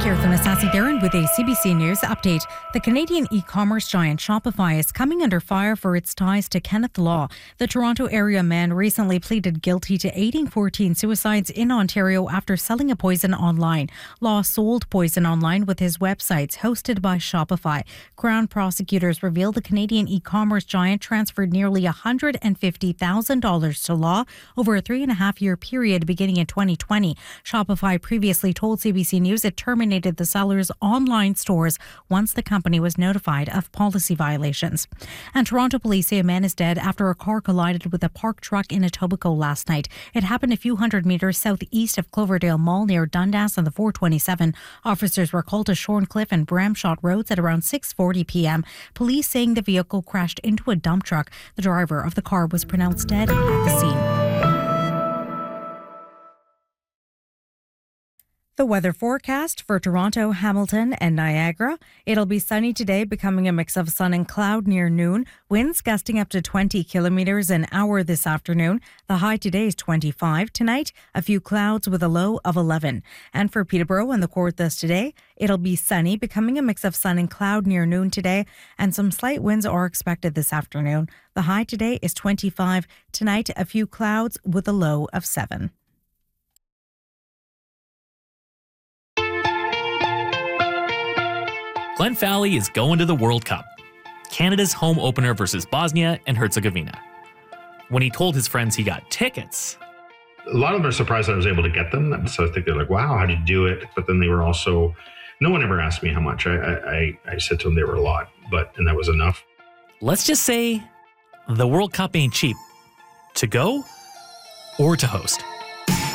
Here's Anastasia Theron with a CBC News update. The Canadian e-commerce giant Shopify is coming under fire for its ties to Kenneth Law. The Toronto area man recently pleaded guilty to aiding 14 suicides in Ontario after selling a poison online. Law sold poison online with his websites hosted by Shopify. Crown prosecutors revealed the Canadian e-commerce giant transferred nearly $150,000 to Law over a 3.5-year period beginning in 2020. Shopify previously told CBC News it terminated the seller's online stores once the company was notified of policy violations. And Toronto police say a man is dead after a car collided with a parked truck in Etobicoke last night. It happened a few hundred meters southeast of Cloverdale Mall near Dundas on the 427. Officers were called to Shorncliffe and Bramshot roads at around 6:40 p.m. Police saying the vehicle crashed into a dump truck. The driver of the car was pronounced dead at the scene. The weather forecast for Toronto, Hamilton and Niagara. It'll be sunny today, becoming a mix of sun and cloud near noon. Winds gusting up to 20 kilometers an hour this afternoon. The high today is 25. Tonight, a few clouds with a low of 11. And for Peterborough and the Kawarthas today, it'll be sunny, becoming a mix of sun and cloud near noon today. And some slight winds are expected this afternoon. The high today is 25. Tonight, a few clouds with a low of 7. Glen Fowley is going to the World Cup, Canada's home opener versus Bosnia and Herzegovina. When he told his friends he got tickets, a lot of them are surprised that I was able to get them. So I think they're like, wow, how did you do it? But then they were also, no one ever asked me how much. I said to them they were a lot, and that was enough. Let's just say the World Cup ain't cheap to go or to host.